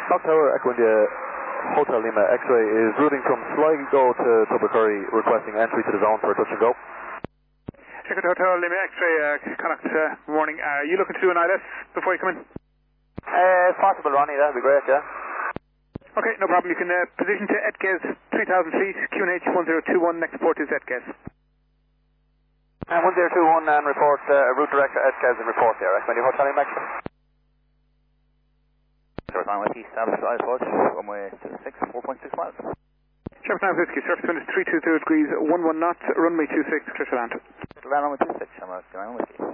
South Tower, Echo India, Hotel Lima, X-ray is routing from Sligo to Tubbercurry, requesting entry to the zone for touch and go. Echo Hotel Lima, X-ray, Connacht, morning. Are you looking to do an ILS before you come in? If possible, Ronnie, that'd be great, yeah. Okay, no problem. You can position to Etges, 3,000 feet, QNH 1021, next port is Etges. 1021 and report, route direct to Etges and report there, Echo India, Hotel Lima, X-ray. Short time with East South Side Approach, runway 26, 4.6 miles. Sharp 9 Whiskey, surface wind is 320 degrees, 11 knots, runway 26, clear to land. Land runway 26, I'm out, with you.